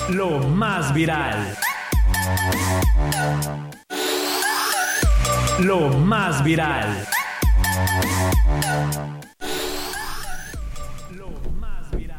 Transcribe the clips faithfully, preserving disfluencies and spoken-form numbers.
Lo más viral. Lo más viral. Lo más viral.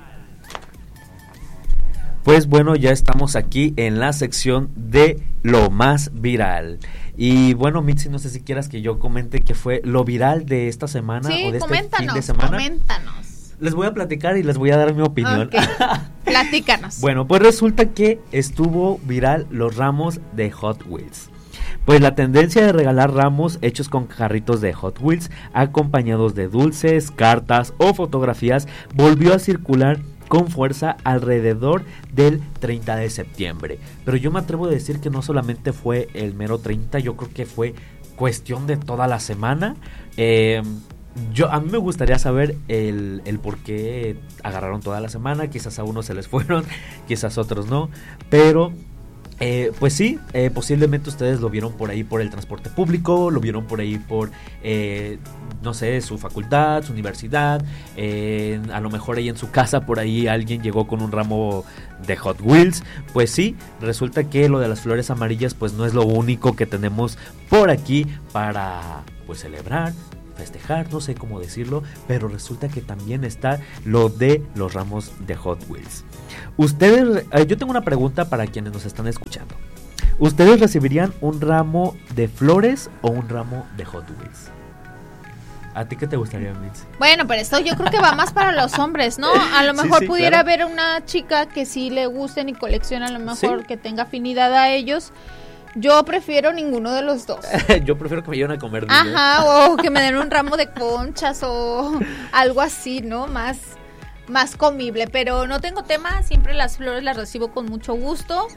Pues bueno, ya estamos aquí en la sección de lo más viral. Y bueno, Mitzi, no sé si quieras que yo comente qué fue lo viral de esta semana sí, o de este fin de semana. Sí, coméntanos. Les voy a platicar y les voy a dar mi opinión. Okay. Platícanos. Bueno, pues resulta que estuvo viral los ramos de Hot Wheels. Pues la tendencia de regalar ramos hechos con carritos de Hot Wheels, acompañados de dulces, cartas o fotografías, volvió a circular con fuerza alrededor del treinta de septiembre. Pero yo me atrevo a decir que no solamente fue el mero treinta, yo creo que fue cuestión de toda la semana. Eh... Yo, a mí me gustaría saber el, el por qué agarraron toda la semana. Quizás a unos se les fueron, quizás a otros no. Pero, eh, pues sí, eh, posiblemente ustedes lo vieron por ahí por el transporte público, lo vieron por ahí por, eh, no sé, su facultad, su universidad. Eh, a lo mejor ahí en su casa por ahí alguien llegó con un ramo de Hot Wheels. Pues sí, resulta que lo de las flores amarillas pues no es lo único que tenemos por aquí para pues celebrar, festejar, no sé cómo decirlo, pero resulta que también está lo de los ramos de Hot Wheels. Ustedes, eh, yo tengo una pregunta para quienes nos están escuchando. ¿Ustedes recibirían un ramo de flores o un ramo de Hot Wheels? ¿A ti qué te gustaría, Mitzi? Bueno, pero esto yo creo que va más para los hombres, ¿no? A lo mejor sí, sí, pudiera claro. haber una chica que sí le gusten y colecciona, a lo mejor ¿Sí? que tenga afinidad a ellos. Yo prefiero ninguno de los dos. Yo prefiero que me lleven a comer niños. Ajá, o que me den un ramo de conchas o algo así, ¿no? Más, más comible. Pero no tengo tema, siempre las flores las recibo con mucho gusto.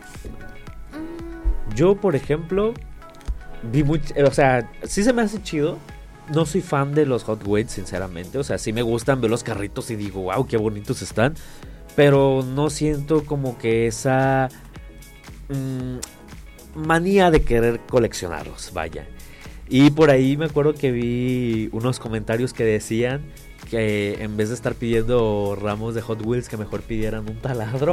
Mm. Yo, por ejemplo, vi mucho, o sea, sí se me hace chido. No soy fan de los Hot Wheels, sinceramente. O sea, sí me gustan ver los carritos y digo, wow, qué bonitos están. Pero no siento como que esa Mmm, manía de querer coleccionarlos, vaya. Y por ahí me acuerdo que vi unos comentarios que decían que en vez de estar pidiendo ramos de Hot Wheels, que mejor pidieran un taladro.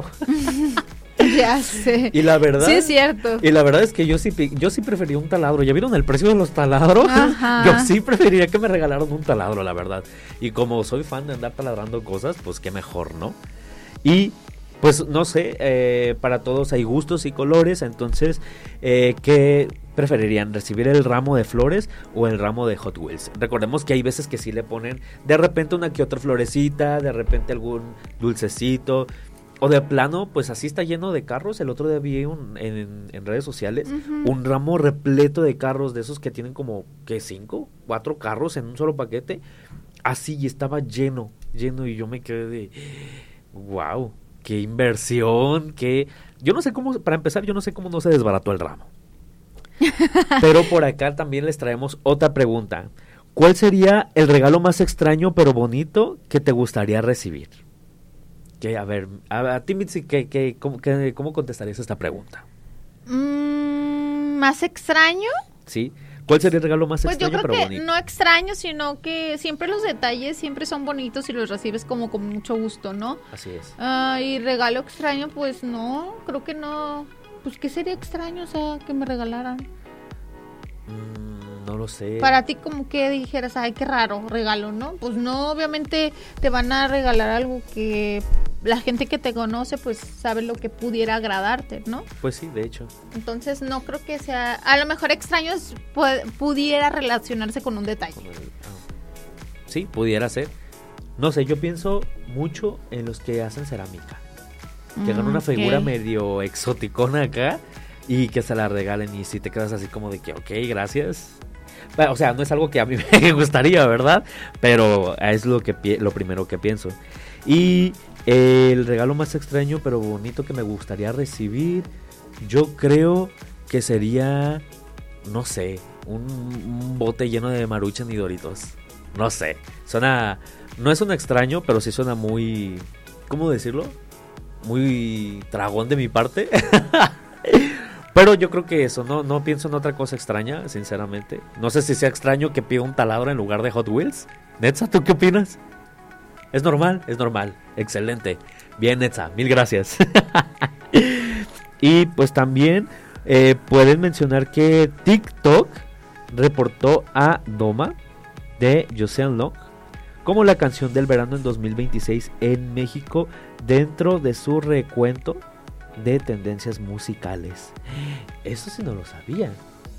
Ya sé. Y la verdad, sí es cierto. Y la verdad es que yo sí yo sí prefería un taladro. ¿Ya vieron el precio de los taladros? Ajá. Yo sí preferiría que me regalaran un taladro, la verdad. Y como soy fan de andar taladrando cosas, pues qué mejor, ¿no? Y pues no sé, eh, para todos hay gustos y colores, entonces, eh, ¿qué preferirían? ¿Recibir el ramo de flores o el ramo de Hot Wheels? Recordemos que hay veces que sí le ponen de repente una que otra florecita, de repente algún dulcecito, o de plano, pues así está lleno de carros. El otro día vi un, en, en redes sociales uh-huh. un ramo repleto de carros, de esos que tienen como, ¿qué? ¿Cinco? ¿Cuatro carros en un solo paquete? Así, y estaba lleno, lleno, y yo me quedé de, wow. Qué inversión, qué... Yo no sé cómo, para empezar, yo no sé cómo no se desbarató el ramo. Pero por acá también les traemos otra pregunta. ¿Cuál sería el regalo más extraño pero bonito que te gustaría recibir? Que, a ver, a, a ti, Mitzi, ¿qué, qué, cómo, qué, ¿cómo contestarías esta pregunta? Mm, ¿Más extraño? Sí. ¿Cuál sería el regalo más pues extraño pero bonito? Pues yo creo que no extraño, sino que siempre los detalles siempre son bonitos y los recibes como con mucho gusto, ¿no? Así es. Uh, y regalo extraño, pues no, creo que no. Pues ¿qué sería extraño, o sea, que me regalaran? Mm, no lo sé. Para ti como que dijeras, ay, qué raro regalo, ¿no? Pues no, obviamente te van a regalar algo que la gente que te conoce pues sabe lo que pudiera agradarte, ¿no? Pues sí, de hecho. Entonces no creo que sea, a lo mejor extraños pu- pudiera relacionarse con un detalle. Con el, oh. Sí, pudiera ser. No sé, yo pienso mucho en los que hacen cerámica. Que hagan mm, una figura okay. medio exoticona acá y que se la regalen, y si te quedas así como de que, ok, gracias. Bueno, o sea, no es algo que a mí me gustaría, ¿verdad? Pero es lo que lo primero que pienso. Y el regalo más extraño pero bonito que me gustaría recibir, yo creo que sería, no sé, un, un bote lleno de Maruchan y Doritos. No sé, suena, no es un extraño, pero sí suena muy, ¿cómo decirlo? Muy dragón de mi parte. Pero yo creo que eso, no, no pienso en otra cosa extraña, sinceramente. No sé si sea extraño que pida un taladro en lugar de Hot Wheels. Netza, ¿tú qué opinas? Es normal, es normal. Excelente. Bien, Netza, mil gracias. Y pues también eh, pueden mencionar que TikTok reportó a Doma de Joseon Long como la canción del verano en dos mil veintiséis en México dentro de su recuento de tendencias musicales. Eso sí no lo sabía.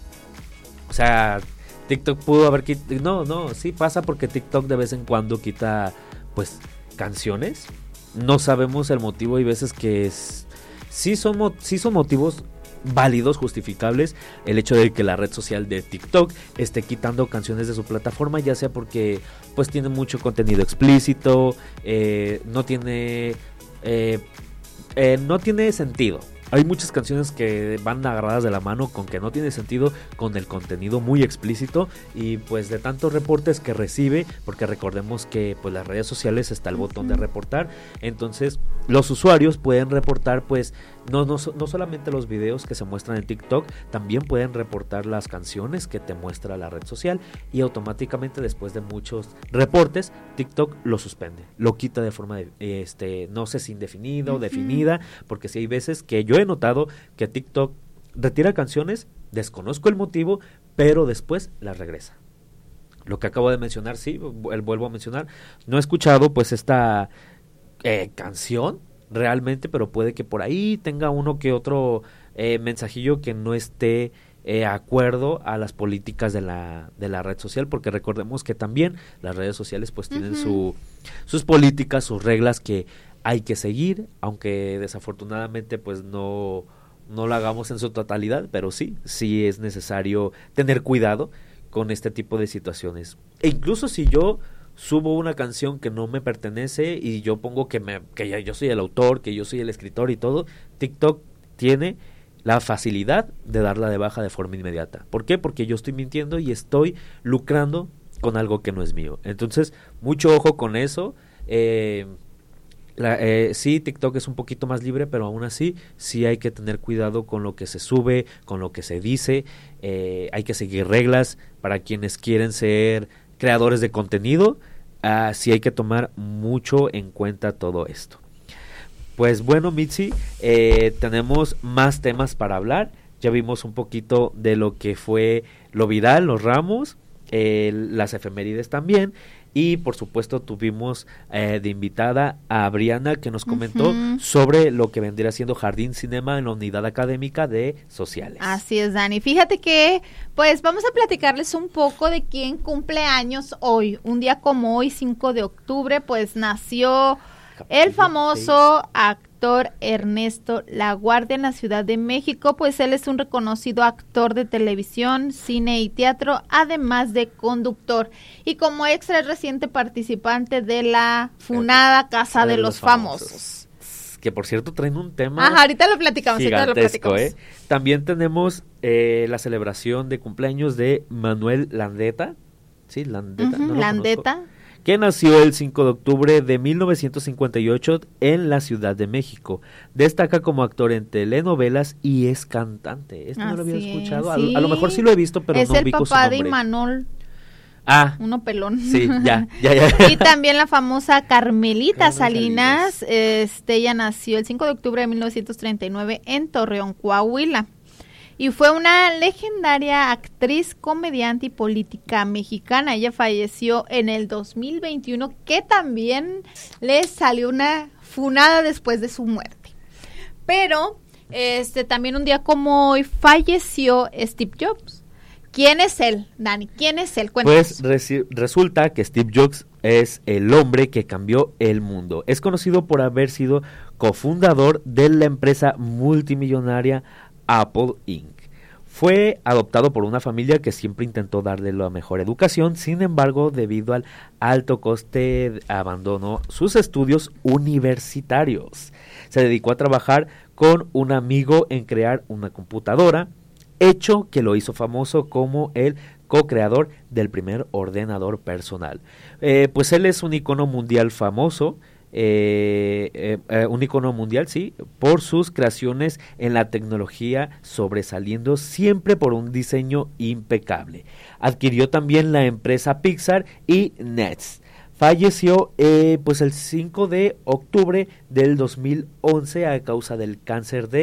O sea, TikTok pudo haber quitado... No, no, sí pasa porque TikTok de vez en cuando quita, pues, canciones. No sabemos el motivo, hay veces que es... sí, son mo- sí son motivos válidos, justificables, el hecho de que la red social de TikTok esté quitando canciones de su plataforma, ya sea porque pues tiene mucho contenido explícito, eh, no tiene eh, eh, no tiene sentido. Hay muchas canciones que van agarradas de la mano con que no tiene sentido, con el contenido muy explícito, y pues de tantos reportes que recibe, porque recordemos que pues las redes sociales está el botón de reportar, entonces los usuarios pueden reportar pues no, no, no solamente los videos que se muestran en TikTok, también pueden reportar las canciones que te muestra la red social, y automáticamente después de muchos reportes TikTok lo suspende, lo quita de forma de, este no sé si indefinida o uh-huh. definida, porque si hay veces que yo he notado que TikTok retira canciones, desconozco el motivo, pero después las regresa. Lo que acabo de mencionar, sí, vuelvo a mencionar, no he escuchado pues esta eh, canción realmente, pero puede que por ahí tenga uno que otro eh, mensajillo que no esté eh, acuerdo a las políticas de la de la red social, porque recordemos que también las redes sociales pues tienen uh-huh. su sus políticas, sus reglas que hay que seguir, aunque desafortunadamente pues no, no lo hagamos en su totalidad, pero sí, sí es necesario tener cuidado con este tipo de situaciones. E incluso si yo subo una canción que no me pertenece y yo pongo que, me, que ya yo soy el autor, que yo soy el escritor y todo, TikTok tiene la facilidad de darla de baja de forma inmediata. ¿Por qué? Porque yo estoy mintiendo y estoy lucrando con algo que no es mío. Entonces, mucho ojo con eso. Eh... La, eh, sí, TikTok es un poquito más libre, pero aún así sí hay que tener cuidado con lo que se sube, con lo que se dice, eh, hay que seguir reglas para quienes quieren ser creadores de contenido, uh, sí hay que tomar mucho en cuenta todo esto. Pues bueno, Mitzi, eh, tenemos más temas para hablar, ya vimos un poquito de lo que fue lo viral, los ramos, eh, las efemérides también. Y por supuesto tuvimos eh, de invitada a Briana, que nos comentó uh-huh. sobre lo que vendría siendo Jardín Cinema en la unidad académica de sociales. Así es, Dani. Fíjate que pues vamos a platicarles un poco de quién cumple años hoy. Un día como hoy, cinco de octubre, pues nació el famoso actor Ernesto Laguardia en la Ciudad de México. Pues él es un reconocido actor de televisión, cine y teatro, además de conductor. Y como extra es reciente participante de la funada Casa de, de los, los famosos. famosos. Que por cierto traen un tema Ajá, ahorita lo platicamos, gigantesco, ahorita lo platicamos. ¿eh? También tenemos eh, la celebración de cumpleaños de Manuel Landeta. Sí, Landeta. Uh-huh, no lo Landeta. Conozco. Que nació el cinco de octubre de mil novecientos cincuenta y ocho en la Ciudad de México. Destaca como actor en telenovelas y es cantante. Esto no lo había escuchado. Sí. A, a lo mejor sí lo he visto, pero es no ubico su nombre. Es el papá de Imanol. Ah. Uno pelón. Sí, ya, ya, ya. Y también la famosa Carmelita Carmen Salinas. Salinas. Este, ella nació el cinco de octubre de mil novecientos treinta y nueve en Torreón, Coahuila. Y fue una legendaria actriz, comediante y política mexicana. Ella falleció en el dos mil veintiuno, que también le salió una funada después de su muerte. Pero este también un día como hoy falleció Steve Jobs. ¿Quién es él, Dani? ¿Quién es él? Cuéntanos. Pues resi- resulta que Steve Jobs es el hombre que cambió el mundo. Es conocido por haber sido cofundador de la empresa multimillonaria Apple incorporated. Fue adoptado por una familia que siempre intentó darle la mejor educación, sin embargo, debido al alto coste, abandonó sus estudios universitarios. Se dedicó a trabajar con un amigo en crear una computadora, hecho que lo hizo famoso como el co-creador del primer ordenador personal. Eh, pues él es un icono mundial famoso, Eh, eh, eh, un icono mundial, sí, por sus creaciones en la tecnología, sobresaliendo siempre por un diseño impecable. Adquirió también la empresa Pixar y Nets. Falleció eh, pues el cinco de octubre del dos mil once a causa del cáncer de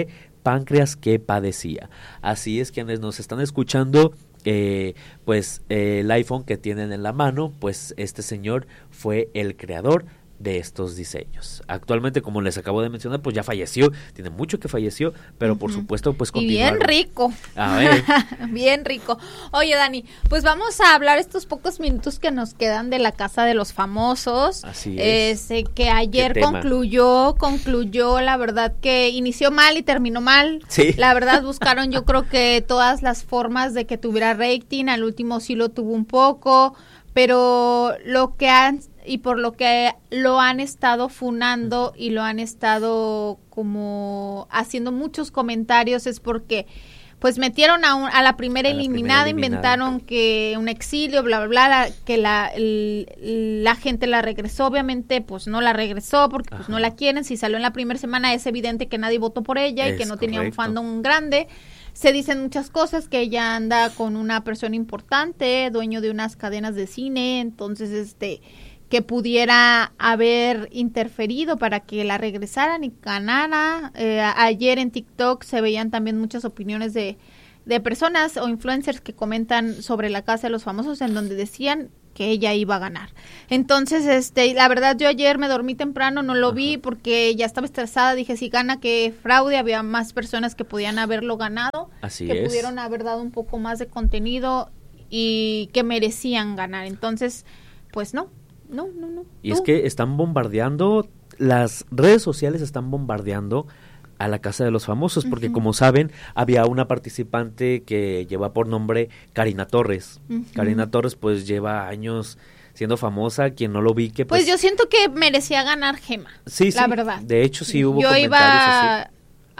páncreas que padecía. Así es, quienes nos están escuchando, eh, pues eh, el iPhone que tienen en la mano, pues este señor fue el creador de estos diseños. Actualmente, como les acabo de mencionar, pues ya falleció, tiene mucho que falleció, pero uh-huh. por supuesto, pues continuaron. Y bien rico. A ver. Bien rico. Oye, Dani, pues vamos a hablar estos pocos minutos que nos quedan de la Casa de los Famosos. Así es. Eh, que ayer concluyó, concluyó, la verdad que inició mal y terminó mal. Sí. La verdad buscaron, yo creo que todas las formas de que tuviera rating, al último sí lo tuvo un poco, pero lo que han y por lo que lo han estado funando y lo han estado como haciendo muchos comentarios es porque pues metieron a, un, a la primera a eliminada, primera eliminada, inventaron que un exilio, bla, bla, bla, la, que la, el, la gente la regresó, obviamente pues no la regresó porque pues Ajá. no la quieren, si salió en la primera semana es evidente que nadie votó por ella es y que no correcto. tenía un fandom grande. Se dicen muchas cosas, que ella anda con una persona importante, dueño de unas cadenas de cine, entonces este que pudiera haber interferido para que la regresaran y ganara. Eh, ayer en TikTok se veían también muchas opiniones de, de personas o influencers que comentan sobre la Casa de los Famosos en donde decían que ella iba a ganar. Entonces, este, la verdad yo ayer me dormí temprano, no lo Ajá. vi porque ya estaba estresada, dije si gana que fraude, había más personas que podían haberlo ganado, Así que es. pudieron haber dado un poco más de contenido y que merecían ganar. Entonces, pues no. No, no, no. Y es que están bombardeando, las redes sociales están bombardeando a la Casa de los Famosos, porque uh-huh. como saben, había una participante que lleva por nombre Karina Torres. Uh-huh. Karina Torres pues lleva años siendo famosa, quien no lo vi que pues... Pues yo siento que merecía ganar Gema, sí, la sí, verdad. De hecho sí hubo yo comentarios iba así.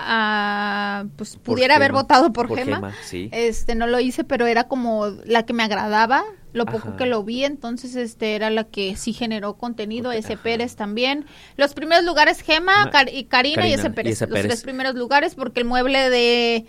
A, pues pudiera haber Gema, votado por, por Gema, Gema sí. este no lo hice, pero era como la que me agradaba, lo poco Ajá. que lo vi, entonces este era la que sí generó contenido, okay, ese ajá. Pérez también. Los primeros lugares Gema, Car- y Karina, Karina y ese Pérez, y ese los Pérez. tres primeros lugares, porque el mueble de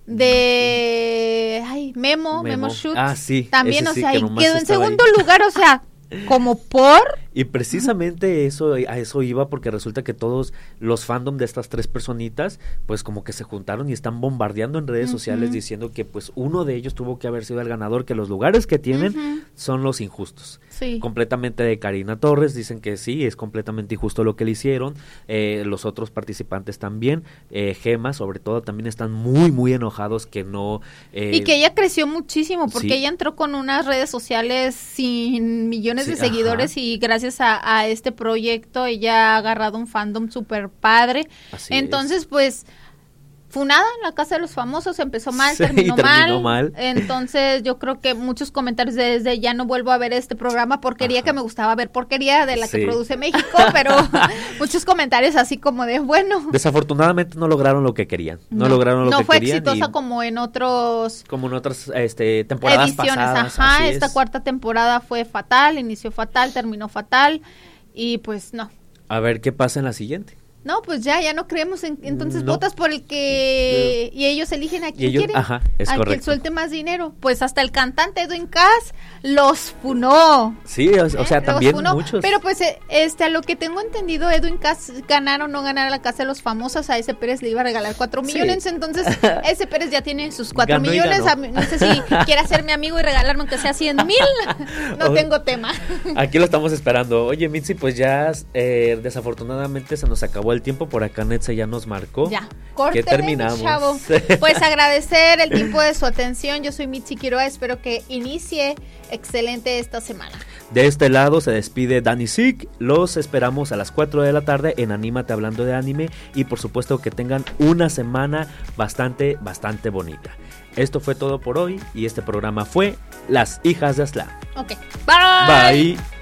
de ay, Memo, Memo, Memo Shoot, ah, sí, también, o sí, sea, y quedó en segundo ahí. lugar, o sea, como por... Y precisamente eso, a eso iba, porque resulta que todos los fandom de estas tres personitas, pues como que se juntaron y están bombardeando en redes uh-huh. sociales diciendo que pues uno de ellos tuvo que haber sido el ganador, que los lugares que tienen uh-huh. son los injustos. Sí. Completamente de Karina Torres, dicen que sí, es completamente injusto lo que le hicieron, eh, los otros participantes también, eh, Gema sobre todo también están muy muy enojados que no... Eh, y que ella creció muchísimo, porque sí. ella entró con unas redes sociales sin millones sí, de seguidores ajá. y gracias A, a este proyecto ella ha agarrado un fandom súper padre. Así entonces es. pues funada en la Casa de los Famosos, empezó mal, sí, terminó, terminó mal. mal. Entonces yo creo que muchos comentarios desde ya no vuelvo a ver este programa, porquería Ajá. que me gustaba ver porquería de la sí. que produce México, pero muchos comentarios así como de bueno. Desafortunadamente no lograron lo que querían, no, no lograron lo no que fue querían. exitosa como en otros como en otras este, temporadas ediciones. pasadas. Ajá, esta es. cuarta temporada fue fatal, inició fatal, terminó fatal y pues no. A ver qué pasa en la siguiente. No, pues ya, ya no creemos en, entonces no. votas por el que y ellos eligen a quien ellos, quieren, ajá, es al correcto. que suelte más dinero. Pues hasta el cantante Edwin Cass los funó. Sí, o, o sea, ¿Eh? también funó. muchos. Pero pues este a lo que tengo entendido, Edwin Cass ganar o no ganar a la Casa de los Famosos, a ese Pérez le iba a regalar cuatro sí. millones, entonces ese Pérez ya tiene sus cuatro Ganó millones, a, no sé si quiere ser mi amigo y regalarme aunque sea cien mil, no o, tengo tema. Aquí lo estamos esperando. Oye, Mitzi, pues ya eh, desafortunadamente se nos acabó el tiempo por acá. Netza ya nos marcó. Ya, que terminamos. Chavo. Pues agradecer el tiempo de su atención. Yo soy Mitzi Quiroa, espero que inicie excelente esta semana. De este lado se despide Dani Sick. Los esperamos a las cuatro de la tarde en Anímate Hablando de Anime y por supuesto que tengan una semana bastante, bastante bonita. Esto fue todo por hoy y este programa fue Las Hijas de Aztlán. Ok, bye. Bye.